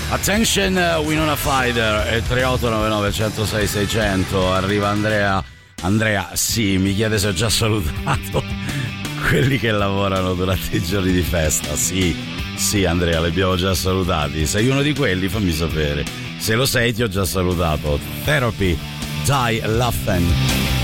Attention, Winona Fider e 3899 106 600. Arriva Andrea, sì, mi chiede se ho già salutato quelli che lavorano durante i giorni di festa. Sì Andrea, li abbiamo già salutati. Sei uno di quelli? Fammi sapere. Se lo sei, ti ho già salutato. Therapy, Die Laughing.